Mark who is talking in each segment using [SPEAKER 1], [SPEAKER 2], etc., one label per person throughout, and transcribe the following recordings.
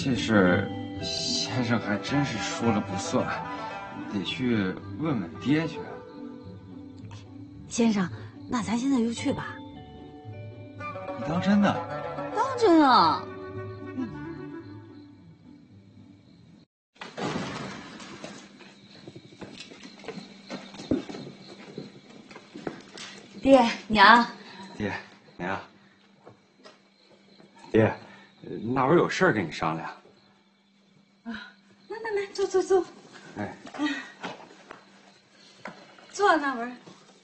[SPEAKER 1] 这事儿先生还真是说了不算，得去问问爹去。
[SPEAKER 2] 先生，那咱现在就去吧。
[SPEAKER 1] 你当真的？
[SPEAKER 2] 当真啊。爹娘，
[SPEAKER 1] 爹娘，爹，那会儿有事儿跟你商量。
[SPEAKER 3] 啊，来，坐。
[SPEAKER 1] 哎，
[SPEAKER 3] 坐那文。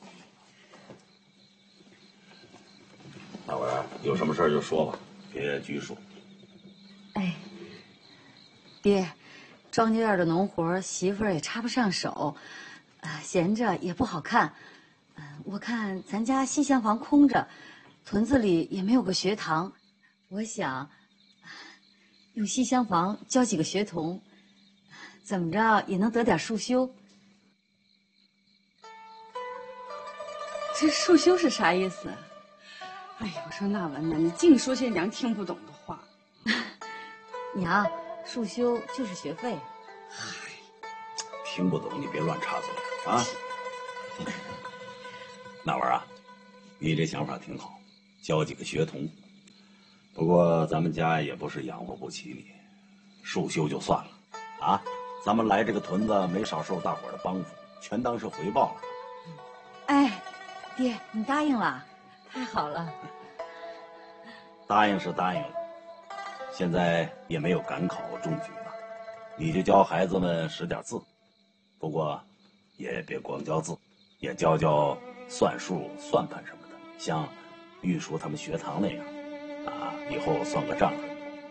[SPEAKER 4] 大文，有什么事就说吧，别拘束。
[SPEAKER 2] 哎，爹，庄稼院的农活媳妇儿也插不上手，闲着也不好看。我看咱家西厢房空着，屯子里也没有个学堂，我想用西厢房教几个学童，怎么着也能得点束修。
[SPEAKER 3] 这束修是啥意思？哎呀，我说那文呢，你净说些娘听不懂的话。
[SPEAKER 2] 娘，束修就是学费。
[SPEAKER 4] 嗨，听不懂你别乱插嘴啊。那玩意儿啊，你这想法挺好，教几个学童。不过咱们家也不是养活不起你，束修就算了啊。咱们来这个屯子没少受大伙儿的帮扶，全当是回报了。
[SPEAKER 2] 哎，爹，你答应了，太好了。
[SPEAKER 4] 答应是答应了，现在也没有赶考中举了，你就教孩子们识点字，不过也别光教字，也教教算术、算盘什么的，像玉叔他们学堂那样，啊，以后算个账。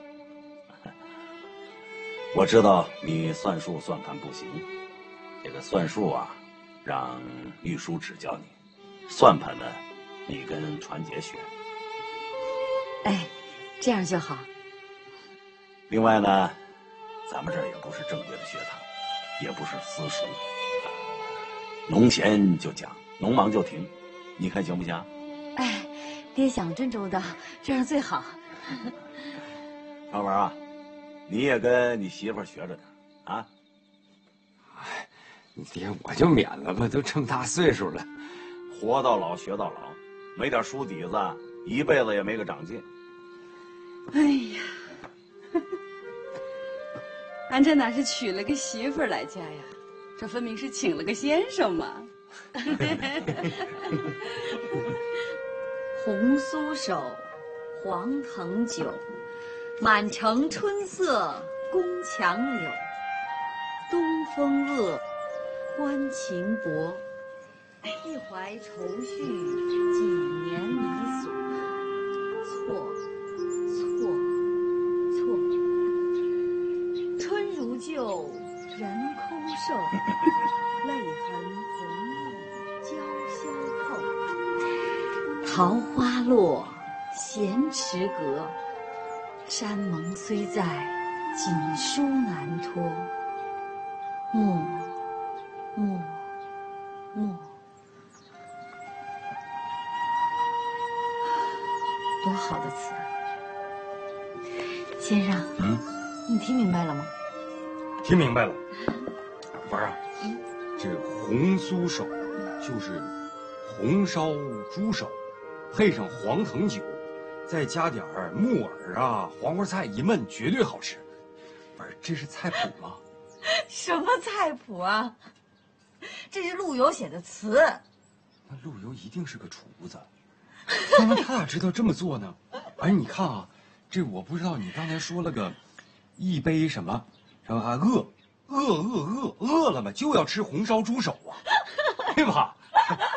[SPEAKER 4] 我知道你算术算盘不行，这个算术啊，让玉叔指教你；算盘呢，你跟传杰学。
[SPEAKER 2] 哎，这样就好。
[SPEAKER 4] 另外呢，咱们这儿也不是正规的学堂，也不是私塾，农闲就讲，农忙就停，你看行不行？
[SPEAKER 2] 哎，爹想得真周到，这样最好。
[SPEAKER 4] 老文啊，你也跟你媳妇儿学着点啊。
[SPEAKER 1] 哎，爹，我就免了吧，都这么大岁数了，
[SPEAKER 4] 活到老学到老，没点书底子，一辈子也没个长进。
[SPEAKER 3] 哎呀，俺这哪是娶了个媳妇儿来家呀，这分明是请了个先生嘛。
[SPEAKER 2] 红酥手，黄藤酒，满城春色宫墙柳。东风恶，欢情薄，一怀愁绪，几年离索。错，春如旧，人枯瘦，泪痕红浥鲛绡透。桃花落，闲池阁，山盟虽在，锦书难托。默，多好的词！先生，你听明白了吗？
[SPEAKER 1] 听明白了。文儿啊，这红酥手就是红烧猪手，配上黄藤酒，再加点木耳啊、黄瓜菜一焖，绝对好吃。文儿，这是菜谱吗？
[SPEAKER 2] 什么菜谱啊？这是陆游写的词。
[SPEAKER 1] 那陆游一定是个厨子，那他哪知道这么做呢？哎，你看啊，这我不知道，你刚才说了个一杯什么啊？饿了嘛，就要吃红烧猪手啊，对吧？